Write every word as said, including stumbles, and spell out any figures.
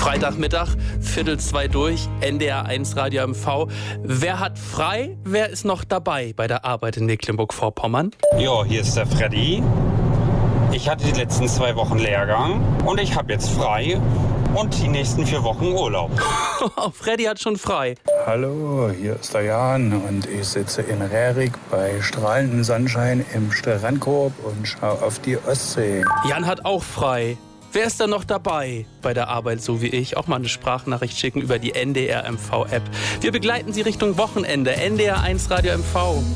Freitagmittag, Viertel zwei durch, N D R eins Radio M V. Wer hat frei? Wer ist noch dabei bei der Arbeit in Mecklenburg-Vorpommern? Jo, hier ist der Freddy. Ich hatte die letzten zwei Wochen Lehrgang und ich habe jetzt frei und die nächsten vier Wochen Urlaub. Freddy hat schon frei. Hallo, hier ist der Jan und ich sitze in Rerik bei strahlendem Sonnenschein im Strandkorb und schaue auf die Ostsee. Jan hat auch frei. Wer ist da noch dabei bei der Arbeit, so wie ich? Auch mal eine Sprachnachricht schicken über die N D R M V-App. Wir begleiten Sie Richtung Wochenende. N D R eins Radio M V.